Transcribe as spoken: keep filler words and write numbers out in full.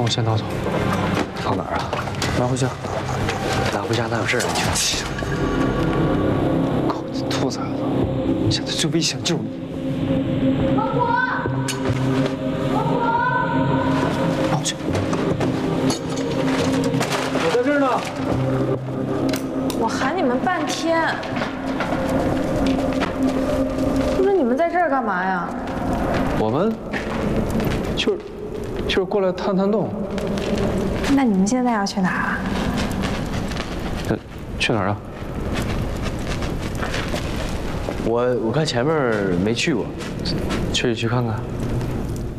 我先逃走。 跑哪儿啊？ 拿回家。 拿回家哪有这人去？ 狗子兔崽子！现在最危险就是你。 老婆，老婆， 拿回去。我在这儿呢。 我喊你们半天，不是你们在这儿干嘛呀？ 我们就是就是过来探探洞。 那你们现在要去哪儿啊？ 呃，去哪儿啊？ 我我看前面没去过， 去去看看。